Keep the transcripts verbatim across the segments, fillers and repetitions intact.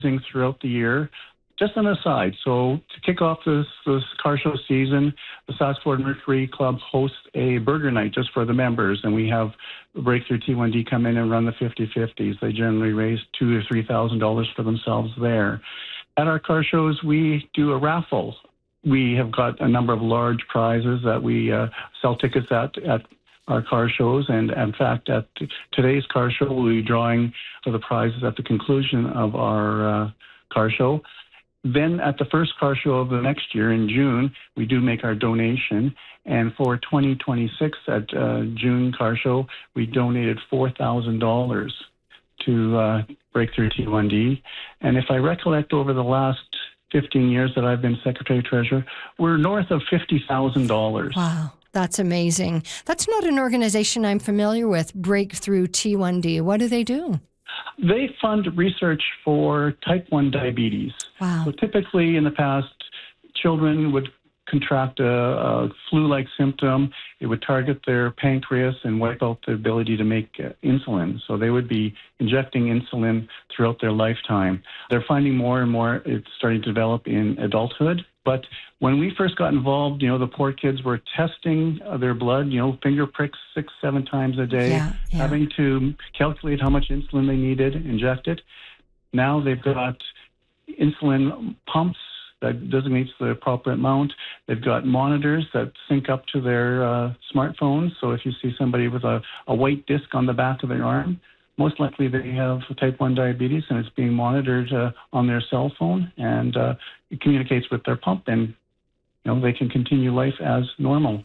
throughout the year. Just an aside, so to kick off this, this car show season, the Saskford Mercury Club hosts a burger night just for the members, and we have Breakthrough T one D come in and run the fifty-fifties. They generally raise two or three thousand dollars for themselves there. At our car shows, we do a raffle. We have got a number of large prizes that we uh, sell tickets at at our car shows, and in fact, at today's car show, we'll be drawing for the prizes at the conclusion of our uh, car show. Then at the first car show of the next year in June, we do make our donation. And for twenty twenty-six at uh, June car show, we donated four thousand dollars to uh, Breakthrough T one D. And if I recollect over the last fifteen years that I've been Secretary Treasurer, we're north of fifty thousand dollars. Wow, that's amazing. That's not an organization I'm familiar with, Breakthrough T one D. What do they do? They fund research for type one diabetes. Wow. So typically in the past, children would contract a, a flu-like symptom. It would target their pancreas and wipe out the ability to make uh, insulin. So they would be injecting insulin throughout their lifetime. They're finding more and more it's starting to develop in adulthood. But when we first got involved, you know, the poor kids were testing uh, their blood, you know, finger pricks six, seven times a day, yeah, yeah. having to calculate how much insulin they needed, inject it. Now they've got insulin pumps that designates the proper amount. They've got monitors that sync up to their uh, smartphones. So if you see somebody with a, a white disc on the back of their arm, most likely they have type one diabetes, and it's being monitored uh, on their cell phone, and uh, it communicates with their pump, and you know they can continue life as normal.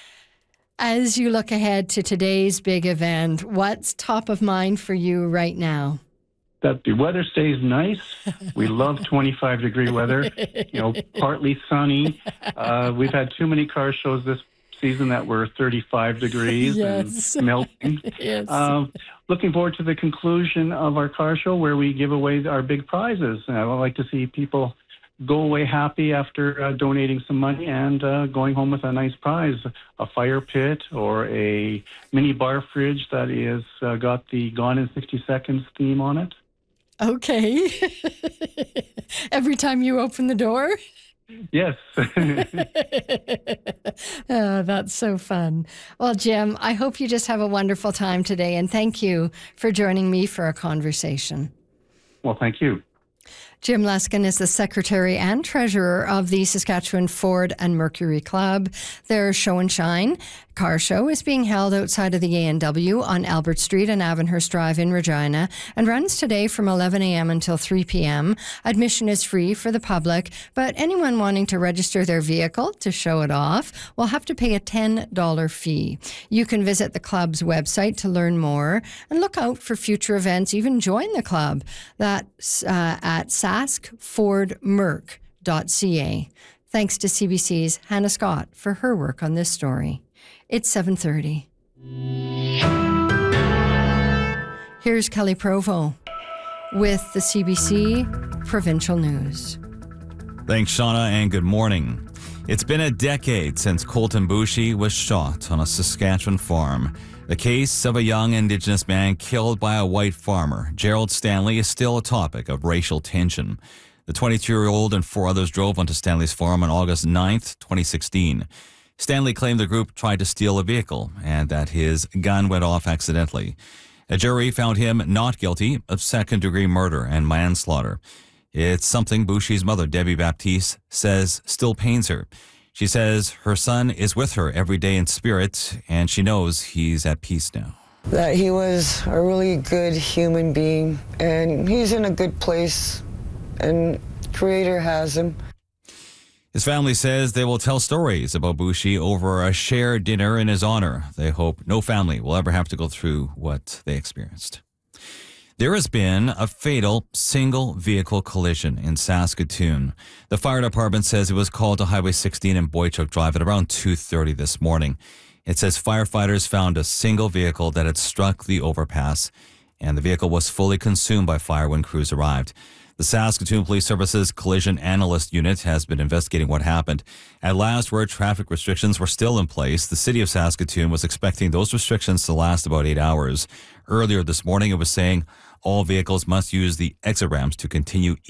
As you look ahead to today's big event, what's top of mind for you right now? That the weather stays nice. We love twenty-five degree weather, you know, partly sunny. Uh, we've had too many car shows this season that were thirty-five degrees yes. and melting. yes. Um, looking forward to the conclusion of our car show where we give away our big prizes. And I would like to see people go away happy after uh, donating some money and uh, going home with a nice prize, a fire pit or a mini bar fridge that is uh, got the Gone in sixty seconds theme on it. Okay. Every time you open the door? Yes. Oh, that's so fun. Well, Jim, I hope you just have a wonderful time today, and thank you for joining me for a conversation. Well, thank you. Jim Luskin is the Secretary and Treasurer of the Saskatchewan Ford and Mercury Club. Their Show and Shine car show is being held outside of the A and W on Albert Street and Avonhurst Drive in Regina and runs today from eleven a.m. until three p.m. Admission is free for the public, but anyone wanting to register their vehicle to show it off will have to pay a ten dollars fee. You can visit the club's website to learn more and look out for future events. Even join the club. That's uh, at sask ford merc dot c a. Thanks to C B C's Hannah Scott for her work on this story. It's seven thirty. Here's Kelly Provo with the C B C Provincial News. Thanks, Shauna, and good morning. It's been a decade since Colton Boushie was shot on a Saskatchewan farm. The case of a young Indigenous man killed by a white farmer, Gerald Stanley, is still a topic of racial tension. The twenty-two-year-old and four others drove onto Stanley's farm on August ninth, twenty sixteen. Stanley claimed the group tried to steal a vehicle and that his gun went off accidentally. A jury found him not guilty of second-degree murder and manslaughter. It's something Boushie's mother, Debbie Baptiste, says still pains her. She says her son is with her every day in spirit, and she knows he's at peace now. That he was a really good human being, and he's in a good place, and Creator has him. His family says they will tell stories about Boushie over a shared dinner in his honor. They hope no family will ever have to go through what they experienced. There has been a fatal single-vehicle collision in Saskatoon. The fire department says it was called to Highway sixteen in Boychuk Drive at around two thirty this morning. It says firefighters found a single vehicle that had struck the overpass, and the vehicle was fully consumed by fire when crews arrived. The Saskatoon Police Services Collision Analyst Unit has been investigating what happened. At last, where traffic restrictions were still in place, the city of Saskatoon was expecting those restrictions to last about eight hours. Earlier this morning, it was saying All vehicles must use the exit ramps to continue